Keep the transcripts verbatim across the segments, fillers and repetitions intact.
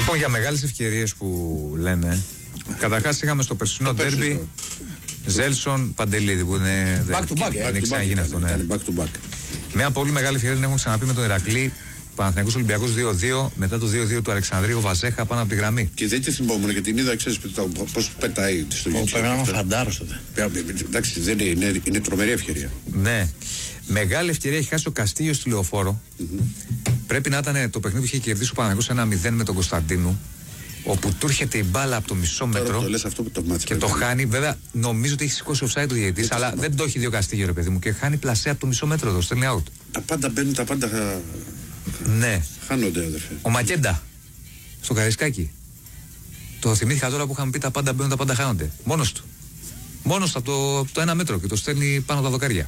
Λοιπόν, για μεγάλες ευκαιρίες που λένε, καταρχάς είχαμε στο περσινό ντέρμπι Ζέλσον Παντελίδη που είναι. Back to back, δεν ξαναγίνει αυτό. Ναι. Back to back. Μια πολύ μεγάλη ευκαιρία την έχουμε ξαναπεί με τον Ηρακλή. Παναθηναϊκός Ολυμπιακός δύο δύο, μετά το δύο δύο του Αλεξανδρίου Βαζέχα πάνω από τη γραμμή. Και δεν τη θυμόμουν γιατί την είδα, ξέρεις πώς πετάει στο YouTube. Περνάμε φαντάρος τότε. Εντάξει, δεν είναι, είναι, είναι τρομερή ευκαιρία. Ναι. Μεγάλη ευκαιρία έχει χάσει ο Καστίγιος στη Λεωφόρο. Mm-hmm. Πρέπει να ήταν το παιχνίδι που είχε κερδίσει ο Παναθηναϊκός ένα μηδέν με τον Κωνσταντίνου. Όπου του έρχεται η μπάλα από το μισό μέτρο το λες αυτό που το μάτς, και το χάνει. Βέβαια, νομίζω ότι έχει σηκώσει offside ο διαιτητής, αλλά δεν το, το έχει δει ο Καστίγιο, ρε παιδί μου, και χάνει πλασέ από το μισό μέτρο εδώ. Στέλνει out. Τα πάντα μπαίνουν, τα πάντα. Ναι. Χάνονται, αδερφέ. Ο Μακέντα στο Καρισκάκι. Το θυμήθηκα τώρα που είχαμε πει τα πάντα μπαίνουν, τα πάντα χάνονται. Μόνος του. Μόνος του από το, από το ένα μέτρο και το στέλνει πάνω τα δοκάρια.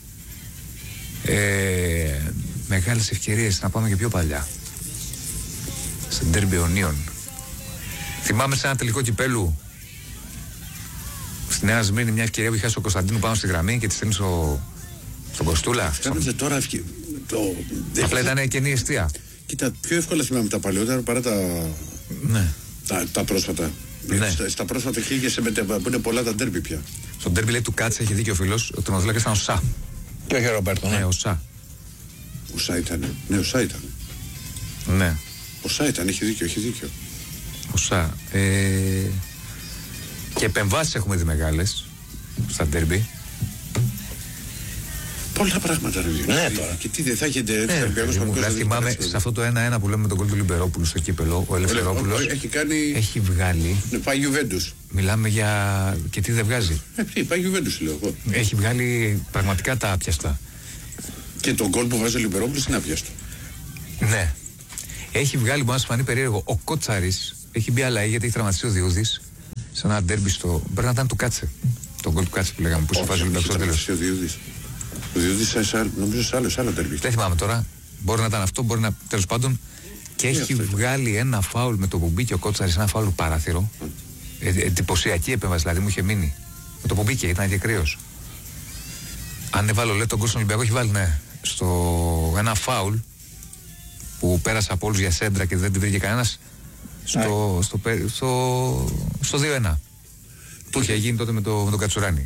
Ε, μεγάλες ευκαιρίες να πάμε και πιο παλιά. Στην ντέρμπι Ιωνίων. Θυμάμαι σε ένα τελικό κυπέλου στη Νέα Σμύρνη μια ευκαιρία που είχε ο Κωνσταντίνου πάνω στη γραμμή και τη στέλνει στο, στον Κοστούλα. Φαίνεται τώρα ευκαι... το... Απλά ήταν καινή αιστεία. Κοίτα, πιο εύκολα θυμάμαι τα παλαιότερα παρά τα, ναι. τα, τα πρόσφατα. Ναι. Στα, στα πρόσφατα χίλιες που είναι πολλά τα ντέρμπι πια. Στο ντέρμπι λέει του Κάτσε έχει δίκιο ο φίλος, ο τερματοφύλακας ήταν ο Σα. Και όχι ο Ρομπέρτο. Ναι, ο Σα. Ο Σα ήταν. Ναι, ο Σα ήταν. Ναι. Ο Σα ήταν, έχει δίκιο, έχει δίκιο. Ο Σα. Ε... Και επεμβάσεις έχουμε δει μεγάλες στα ντέρμπι. Πολλά πράγματα ρε. Ναι, τώρα. Και τι δεν θα έχετε. Ναι, δηλαδή θυμάμαι σε αυτό το ένα ένα που λέμε με τον κόλ του Λιμπερόπουλου στο κύπελο, ο Ελευθερόπουλος έχει, κάνει... έχει βγάλει. Ναι, πάει Γιουβέντους. Μιλάμε για. Και τι δεν βγάζει. Ε, τι, πάει Γιουβέντους λέω εγώ. Έχει βγάλει πραγματικά τα άπιαστα. Και τον κόλ που βάζει ο Λιμπερόπουλος είναι άπιαστο. Ναι. Έχει βγάλει, μπορεί να σου φανεί περίεργο, ο Κότσαρης έχει μπει αλλαγή γιατί έχει τραυματιστεί ο Διούδης σε ένα ντέρμπι στο. Πρέπει να ήταν του Κάτσε. Τον κόλ του Κάτσε που λέγαμε που σου βάζει ο Λιμπερόπουλος. Ο Διούδης νομίζω σε άλλο, σε άλλο τερμπί. Δεν θυμάμαι τώρα. Μπορεί να ήταν αυτό, μπορεί να. Τέλος πάντων. Και έχει αυτό βγάλει ένα φάουλ με το που μπήκε ο Κότσαρης, ένα φάουλ παράθυρο. Mm. Ε, εντυπωσιακή επέμβαση, δηλαδή μου είχε μείνει. Με το που μπήκε, ήταν και κρύος. Αν έβαλε λέει τον κόλ στον Ολυμπιακό, έχει βάλει ναι. Στο ένα φάουλ που πέρασε από όλους για σέντρα και δεν την βρήκε κανένας. Στο, στο, στο, στο, στο δύο ένα. Που είχε γίνει τότε με, το, με τον Κατσουράνη.